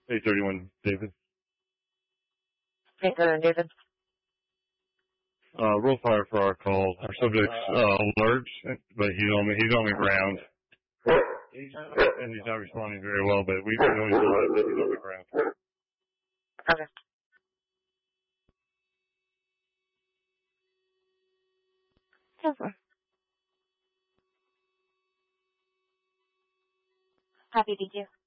831 David. 831 David. Roll fire for our call. Our subject's alert, but he's on the ground. And he's not responding very well, but we know he's alive, but he's on the ground. Okay. Super. Copy, thank you.